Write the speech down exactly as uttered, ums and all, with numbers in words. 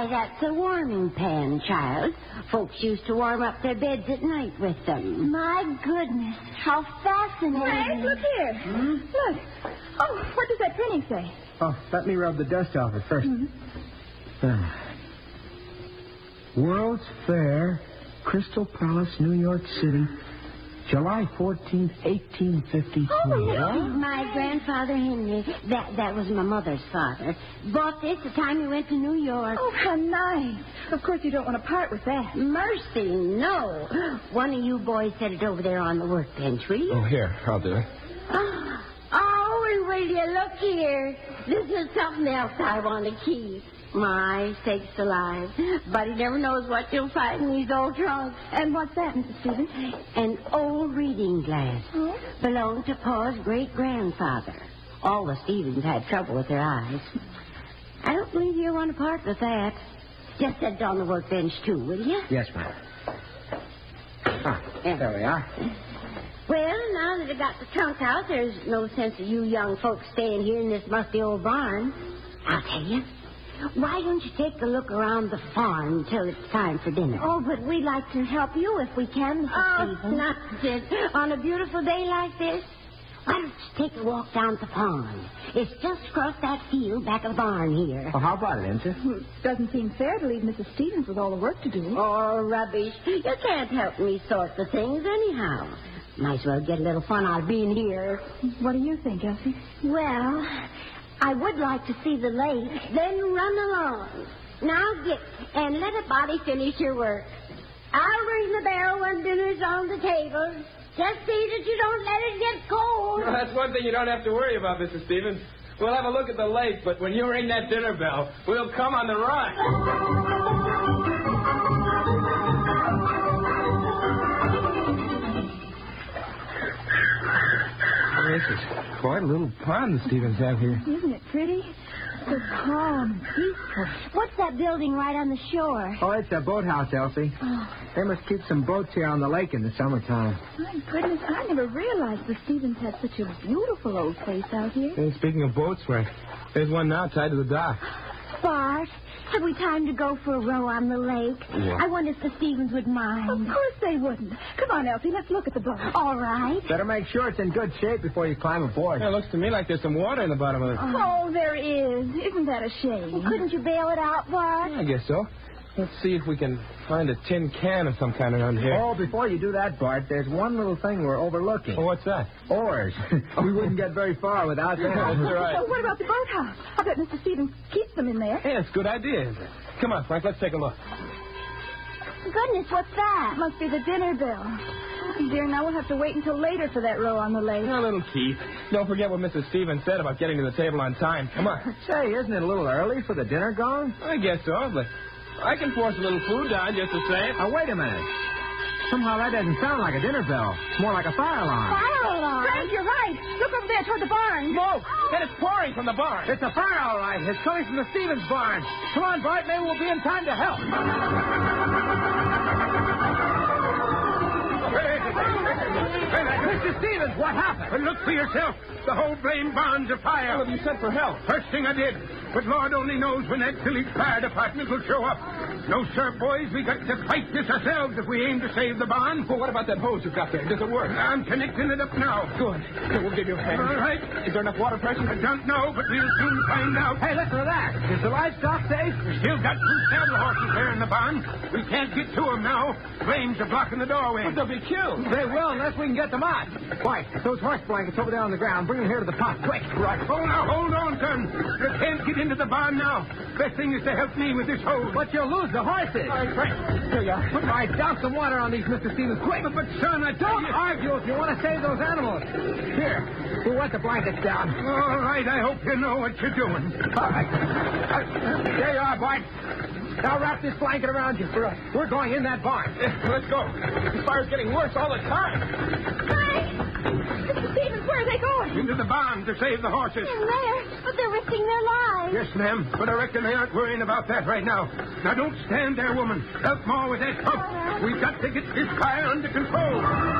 Why, that's a warming pan, child. Folks used to warm up their beds at night with them. My goodness, how fascinating. Frank, look here. Hmm? Look. Oh, what does that printing say? Oh, let me rub the dust off it first. Mm-hmm. Uh, World's Fair, Crystal Palace, New York City, July fourteenth, eighteen fifty-three. Oh, this is my grandfather Henry. That that was my mother's father. Bought this the time he went to New York. Oh, how nice. Of course you don't want to part with that. Mercy, no. One of you boys set it over there on the workbench, will you? Oh, here, I'll do it. Oh, and will you look here? This is something else I want to keep. My sakes alive. But he never knows what you'll find in these old trunks. And what's that, Missus Stevens? An old reading glass. Oh? Belonged to Pa's great-grandfather. All the Stevens had trouble with their eyes. I don't believe you'll want to part with that. Just set it on the workbench, too, will you? Yes, ma'am. Ah, there we are. Well, now that I got the trunk out, there's no sense of you young folks staying here in this musty old barn. I'll tell you. Why don't you take a look around the farm till it's time for dinner? Oh, but we'd like to help you if we can, Missus Oh, Stevens. not it. On a beautiful day like this, why don't you take a walk down to the pond? It's just across that field back of the barn here. Well, how about it, Ensign? Hmm, Doesn't seem fair to leave Missus Stevens with all the work to do. Oh, rubbish. You can't help me sort the things anyhow. Might as well get a little fun out of being here. What do you think, Elsie? Well, I would like to see the lake. Then run along. Now get, and let a body finish your work. I'll ring the bell when dinner's on the table. Just see that you don't let it get cold. Well, that's one thing you don't have to worry about, Missus Stevens. We'll have a look at the lake, but when you ring that dinner bell, we'll come on the run. This is quite a little pond the Stevens have here. Isn't it pretty? So calm and peaceful. What's that building right on the shore? Oh, it's a boathouse, Elsie. Oh, They must keep some boats here on the lake in the summertime. my goodness, I never realized the Stevens had such a beautiful old place out here. Hey, speaking of boats, Frank, there's one now tied to the dock. Bart, have we time to go for a row on the lake? Yeah. I wonder if the Stevens would Of mind. course they wouldn't. Come on, Elsie, let's look at the boat. All right. Better make sure it's in good shape before you climb aboard. Yeah, it looks to me like there's some water in the bottom of it. Oh, there is. Isn't that a shame? Well, couldn't you bail it out, Bart? I guess so. Let's see if we can find a tin can of some kind around here. Oh, before you do that, Bart, there's one little thing we're overlooking. Oh, what's that? Oars. We wouldn't get very far without them. That's right. Oh, what about the boathouse? I bet Mister Stevens keeps them in there. Hey, that's a good idea, isn't it? Come on, Frank, let's take a look. Goodness, what's that? Must be the dinner bell. Oh, dear, now we'll have to wait until later for that row on the lake. Now, little Keith, don't forget what Missus Stevens said about getting to the table on time. Come on. Say, isn't it a little early for the dinner gong? I guess so, but I can force a little food down just the same. Now, wait a minute. Somehow that doesn't sound like a dinner bell. It's more like a fire alarm. Fire alarm. Frank, you're right. Look over there toward the barn. Smoke! Then it's pouring from the barn. It's a fire, all right. It's coming from the Stevens barn. Come on, Bart. Maybe we'll be in time to help. Mister Stevens, what happened? Well, look for yourself. The whole blame barn's afire. Well, you sent for help. First thing I did. But Lord only knows when that village fire department will show up. No, sir, boys. We got to fight this ourselves if we aim to save the barn. Well, what about that hose you've got there? Does it work? I'm connecting it up now. Good. Here, we'll give you a hand. All right. Is there enough water pressure? I don't know, but we'll soon find out. Hey, listen to that. Is the livestock safe? We still got two saddle horses there in the barn. We can't get to them now. Flames are blocking the doorway. But they'll be killed. They will unless we can get them out. White, those horse blankets over there on the ground. Bring them here to the pot, quick. Right. Oh, now, hold on, son. You can't get into the barn now. Best thing is to help me with this hose. But you'll lose the horses. All right, Frank. Here you are. Put my douse some water on these, Mister Stevens, quick. But, but son, I Don't argue if you want to save those animals. Here, we'll wet the blankets down. All right, I hope you know what you're doing. All right. Uh, there you are, Bart. Now wrap this blanket around you. We're, we're going in that barn. Let's go. This fire's getting worse all the time. Mister Stevens, where are they going? Into the barn to save the horses. In there, but they're risking their lives. Yes, ma'am, but I reckon they aren't worrying about that right now. Now, don't stand there, woman. Help Ma with that pump. We've got to get this fire under control.